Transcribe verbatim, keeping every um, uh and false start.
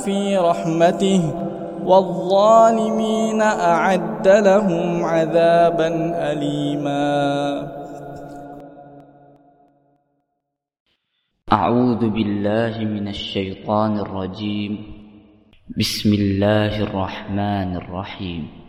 في رحمته والظالمين أعد لهم عذابا أليما. أعوذ بالله من الشيطان الرجيم. بسم الله الرحمن الرحيم.